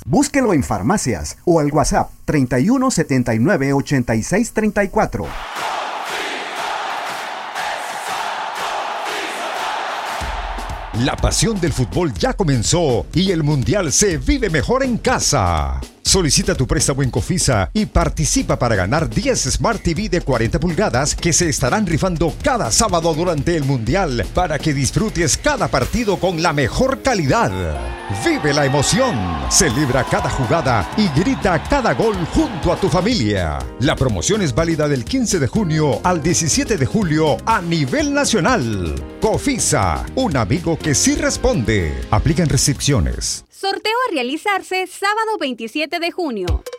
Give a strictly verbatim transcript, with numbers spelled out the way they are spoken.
Búsquelo en farmacias o al WhatsApp treinta y uno setenta y nueve ochenta y seis treinta y cuatro. La pasión del fútbol ya comenzó y el Mundial se vive mejor en casa. Solicita tu préstamo en Cofisa y participa para ganar diez Smart T V de cuarenta pulgadas que se estarán rifando cada sábado durante el Mundial para que disfrutes cada partido con la mejor calidad. Vive la emoción, celebra cada jugada y grita cada gol junto a tu familia. La promoción es válida del quince de junio al diecisiete de julio a nivel nacional. Cofisa, un amigo que sí responde. Aplican restricciones. Sorteo a realizarse sábado veintisiete de junio.